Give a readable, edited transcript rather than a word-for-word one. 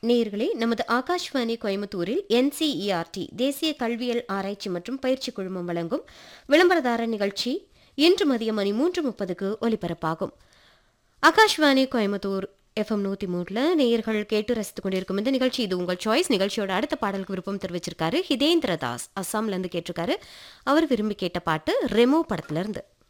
நேயர்களே, நமது ஆகாஷ்வாணி கோயம்புத்தூரில் என்சிஇஆர்டி தேசிய கல்வியல் ஆராய்ச்சி மற்றும் பயிற்சி குழுமம் வழங்கும் விளம்பரதார நிகழ்ச்சி இன்று மதியம் மணி 3:30க்கு ஒலிபரப்பாகும். ஆகாஷ்வாணி கோயம்புத்தூர் எஃப்எம் 103 நேயர்கள் கேட்டு ரசித்துக் கொண்டிருக்கும் இந்த நிகழ்ச்சி இது உங்கள் சாய்ஸ். நிகழ்ச்சியோட அடுத்த பாடலுக்கு விருப்பம் தெரிவிச்சிருக்காரு ஹிதேந்திர தாஸ், அஸ்ஸாம்ல இருந்து கேட்டிருக்காரு. அவர் விரும்பி கேட்ட பாட்டு ரெமோ படத்துல இருந்து.